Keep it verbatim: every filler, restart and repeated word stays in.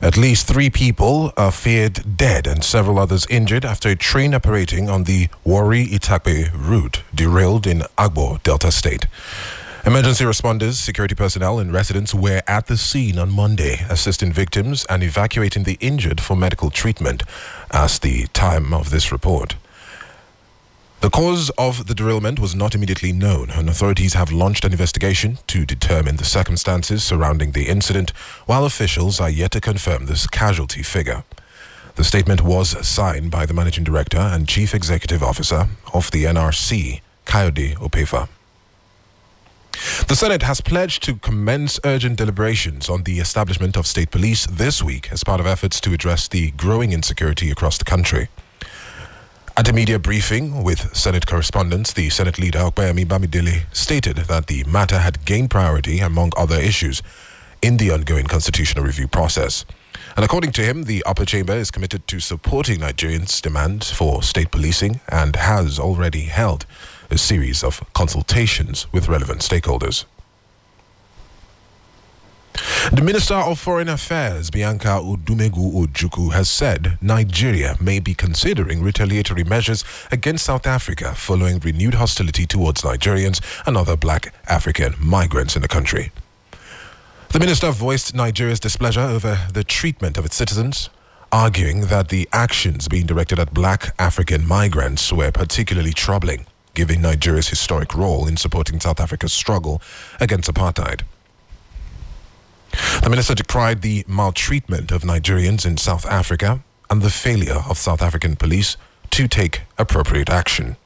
At least three people are feared dead and several others injured after a train operating on the Warri-Itakpe route derailed in Agbo, Delta State. Emergency responders, security personnel, and residents were at the scene on Monday, assisting victims and evacuating the injured for medical treatment at the time of this report. The cause of the derailment was not immediately known, and authorities have launched an investigation to determine the circumstances surrounding the incident, while officials are yet to confirm this casualty figure. The statement was signed by the Managing Director and Chief Executive Officer of the N R C, Kayode Opefa. The Senate has pledged to commence urgent deliberations on the establishment of state police this week as part of efforts to address the growing insecurity across the country. At a media briefing with Senate correspondents, the Senate leader, Okpeyemi Bamidele, stated that the matter had gained priority among other issues in the ongoing constitutional review process. And according to him, the upper chamber is committed to supporting Nigerians' demands for state policing and has already held a series of consultations with relevant stakeholders. The Minister of Foreign Affairs, Bianca Odumegu Ojukwu, has said Nigeria may be considering retaliatory measures against South Africa following renewed hostility towards Nigerians and other black African migrants in the country. The minister voiced Nigeria's displeasure over the treatment of its citizens, arguing that the actions being directed at black African migrants were particularly troubling, given Nigeria's historic role in supporting South Africa's struggle against apartheid. The minister decried the maltreatment of Nigerians in South Africa and the failure of South African police to take appropriate action.